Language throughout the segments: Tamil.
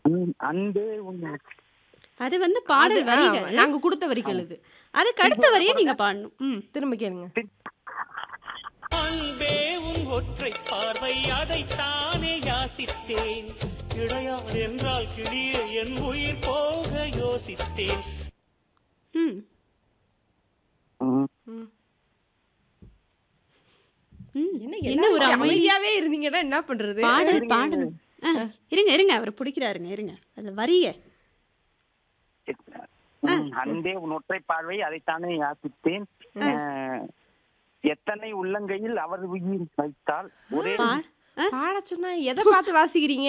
அன்பே உன் அது வந்து பாடல் வரிகள். நாங்க கொடுத்த வரிகள் இது. அதுக்கு அடுத்த வரியை நீங்க பாடணும். திரும்ப கேளுங்க. அன்பே உன் ஒற்றை பார்வை அதைத்தானே யாசித்தேன், கிடையாது என்றால் கிளியே என் உயிர் போக யோசித்தேன். என்ன ஒரு அமைதியாவே இருந்தீங்கன்னா என்ன பண்றது? பாடல் பாடணும். இருங்க அவர் பிடிக்கிறாருங்க. இருங்க அந்த வரிய. அன்பே உன் ஒற்றை பார்வை அதைத்தானே யாசித்தேன், எத்தனை உள்ளங்கையில் அவர் உயிர் வைத்தால் ஒரே பாட சொன்னா எதை பார்த்து வாசிக்கிறீங்க?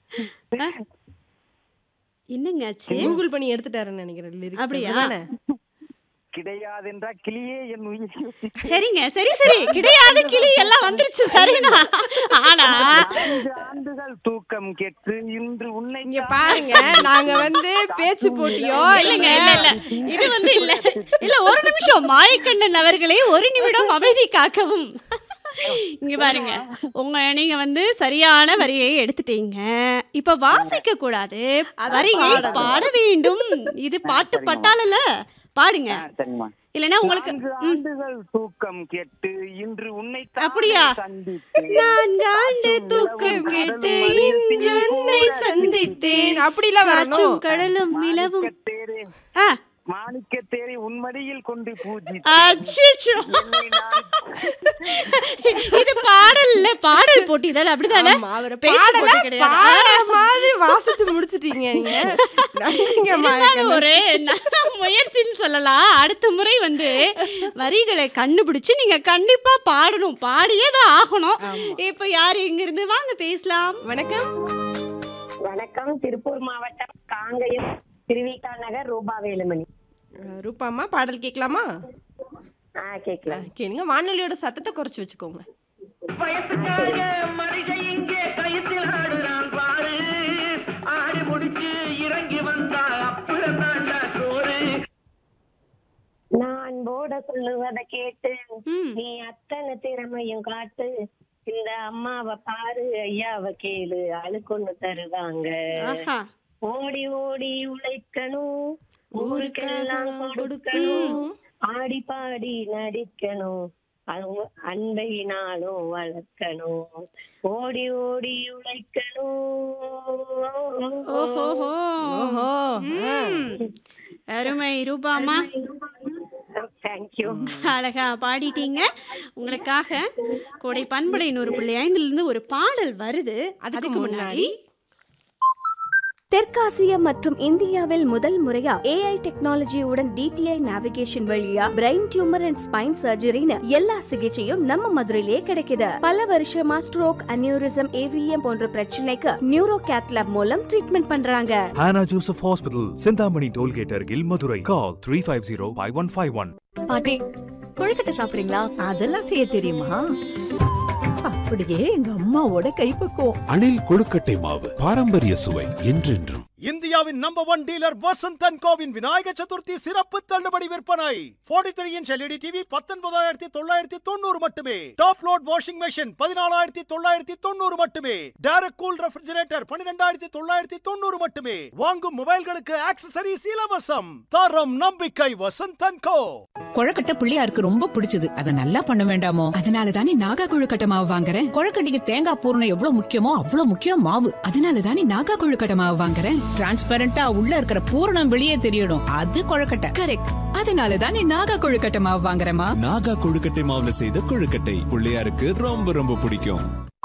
என்னங்க ஆச்சு? கூகுள் பண்ணி எடுத்துட்டாருன்னு நினைக்கிறேன் லிரிக்ஸ். அப்படியா? கிடையாது என்றா கிளியே என் உயிர். சரிங்க, சரி கிடையாது கிளி எல்லாம் வந்துருச்சு. சரினா ஆனா ஆண்டுகள் தூக்கம் கேட்டு இன்று உன்னை இங்க பாருங்க, நாங்க வந்து பேச்சு போட்டியோ இல்லங்க. இல்ல இது வந்து இல்ல ஒரு நிமிஷம் மாயக்கண்ணன் அவர்களே, ஒரு நிமிடம் அமைதி காக்கவும். இங்க பாருங்க, நீங்க வந்து சரியான வரியை எடுத்துட்டீங்க. இப்ப வாசிக்க கூடாது, வரியை பாட வேண்டும். இது பாட்டு பட்டாளல பாடுங்க. இல்லனா உங்களுக்கு ஆண்டுகள் தூக்கம் கேட்டு இன்று உன்னை அப்படியா? 4 ஆண்டு தூக்கம் கேட்டு இன்று உன்னை சந்தித்தேன். அப்படிலாம் வரணும். கடலும் நிலவும் மாணிக்க தேரை உன்மடியில் கொண்டு பூஜி. இது பாடல்ல பாடல் போட்டி தான். அப்படிதானே? மாதிரி வாசிச்சு முடிச்சிட்டீங்க நீங்க. ஒரு முயற்சின்னு சொல்லலாம். அடுத்த முறை வந்து வரிகளை கண்டுபிடிச்சு நீங்க கண்டிப்பா பாடணும். பாடியே தான் ஆகணும். இப்ப யாரு எங்க இருந்து வாங்க பேசலாம். வணக்கம். வணக்கம். திருப்பூர் மாவட்டம் காங்கயம் திருவிகா நகர் ரூபா வேலுமணி. ரூபாமா, பாடல் கேட்கலாமா? கேட்கலாம். கேளுங்க. வானொலியோட சத்தத்தை குறைச்சு வச்சுக்கோங்க. நான் போட சொல்லுவதை கேட்டு நீ அத்தனை திறமையும் காட்டு, இந்த அம்மாவை பாரு ஐயாவை கேளு, அழுக்கொன்னு தருவாங்க. ஓடி ஓடி உழைக்கணும், ஊருக்கெல்லாம் கொடுக்கணும், ஆடி பாடி நடிக்கணும், அன்பையினாலும் வளர்க்கணும், ஓடி ஓடி உழைக்கணும். அருமை ரூபாமா, தேங்க்யூ. அழகா பாடிட்டீங்க. உங்களுக்காக கோடை பண்பலை 100.5 ஒரு பாடல் வருது. அதுக்கு முன்னாடி தெற்காசியா மற்றும் இந்தியாவில் முதல் முறையா AI டெக்னாலஜியுடன் DTI நேவிகேஷன் வழியா பிரெயின் டியூமர் அண்ட் ஸ்பைன் சர்ஜரின்னு எல்லா சிகிச்சையும் நம்ம மதுரையிலே கிடைக்குது. பல வருஷமா ஸ்ட்ரோக், அனியூரிசம், AVM போன்ற பிரச்சனைக்கு நியூரோ கேத் லேப் மூலம் ட்ரீட்மெண்ட் பண்றாங்க. Hannah Joseph Hospital, Sindhamani Tollgate Argil, Madurai. Call 350-5151. பாட்டி, கொழுக்கட்டை சாப்பிடுறீங்களா? அதெல்லாம் செய்ய தெரியுமா? அப்படியே எங்க அம்மாவோட கைப்பக்குவம். அணில் கொழுக்கட்டை மாவு, பாரம்பரிய சுவை என்றென்றும். இந்தியாவின் number 1 dealer Vasanth and CoWIN Vinayaka Chaturthi சிறப்பு தள்ளுபடி விற்பனை. 43 இன்ச் LED டிவி 19,990 மட்டுமே. டாப் லோட் வாஷிங் மெஷின் 14,990 மட்டுமே. டைரக்ட் கூல் ரெஃப்ரிஜரேட்டர் 12,990 மட்டுமே. வாங்கும் மொபைல்களுக்கு ஆக்சசரிஸ் இலவசம். தரம் நம்பிக்கை வசந்த் அண்ட் கோ. கொழுக்கட்டை பிள்ளையாருக்கு ரொம்ப பிடிச்சது, அதை நல்லா பண்ண வேண்டாமோ? அதனால தானே நாகா கொழுக்கட்டை மாவு வாங்குறேன். கொழுக்கட்டைக்கு தேங்காய் பூரணம் எவ்வளவு முக்கியமோ அவ்வளவு முக்கியம் மாவு. அதனால தானே நாகா கொழுக்கட்டை மாவு வாங்குறேன். டிரான்ஸ்பரண்டா உள்ள இருக்கிற பூரணம் வெளியே தெரியணும், அது கொழுக்கட்டை. கரெக்ட். அதனால தானே நாகா கொழுக்கட்டை மாவு வாங்குறேமா. நாகா கொழுக்கட்டை மாவுல செய்த கொழுக்கட்டை பிள்ளையாருக்கு ரொம்ப ரொம்ப பிடிக்கும்.